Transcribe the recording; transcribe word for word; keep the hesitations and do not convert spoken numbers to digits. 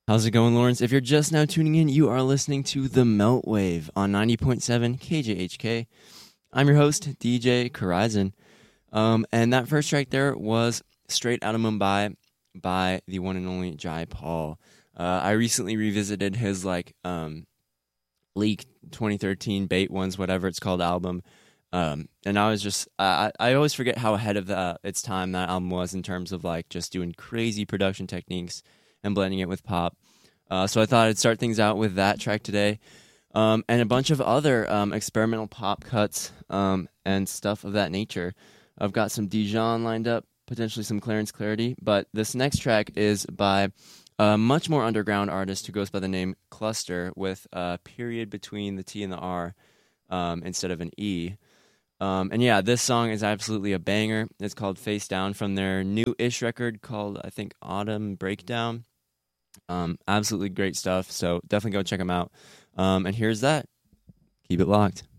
How's it going, Lawrence? If you're just now tuning in, you are listening to The Melt Wave on ninety point seven K J H K. I'm your host, D J Horizon. Um, and that first track there was Straight Outta Mumbai by the one and only Jai Paul. Uh, I recently revisited his, like, um, leaked twenty thirteen Bait Ones, whatever it's called, album. Um, and I was just, I, I always forget how ahead of the, its time that album was in terms of, like, just doing crazy production techniques and blending it with pop. Uh, so I thought I'd start things out with that track today, um, and a bunch of other um, experimental pop cuts um, and stuff of that nature. I've got some Dijon lined up, potentially some Clarence Clarity, but this next track is by a much more underground artist who goes by the name Cluster, with a period between the T and the R um, instead of an E. Um, and yeah, this song is absolutely a banger. It's called Face Down, from their new-ish record called, I think, Autumn Breakdown. Um, absolutely great stuff, so definitely go check them out. Um, and here's that. Keep it locked.